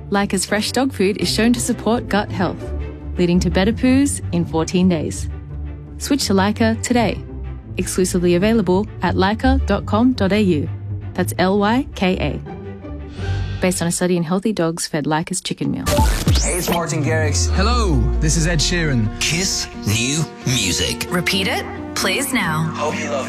Lyca's fresh dog food is shown to support gut health, leading to better poos in 14 days. Switch to Lyca today. Exclusively available at lyca.com.au. That's Lyka. Based on a study in healthy dogs fed Lyca's chicken meal. Hey, it's Martin Garrix. Hello, this is Ed Sheeran. Kiss new music. Repeat it, plays now. Hope you love it.